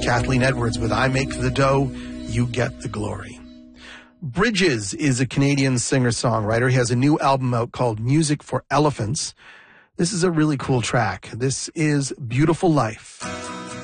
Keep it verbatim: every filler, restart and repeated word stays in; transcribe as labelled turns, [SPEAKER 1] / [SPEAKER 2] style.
[SPEAKER 1] Kathleen Edwards with I Make the Dough, You Get the Glory. Bridges is a Canadian singer-songwriter. He has a new album out called Music for Elephants. This is a really cool track. This is Beautiful Life.